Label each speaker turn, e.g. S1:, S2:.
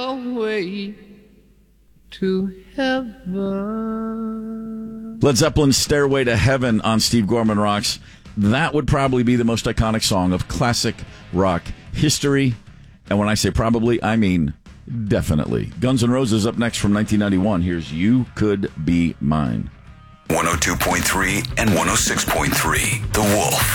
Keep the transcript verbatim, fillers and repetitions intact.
S1: Away to heaven.
S2: Led Zeppelin's Stairway to Heaven on Steve Gorman Rocks. That would probably be the most iconic song of classic rock history. And when I say probably, I mean definitely. Guns N' Roses up next from nineteen ninety-one. Here's You Could Be Mine.
S3: one oh two point three and one oh six point three, The Wolf.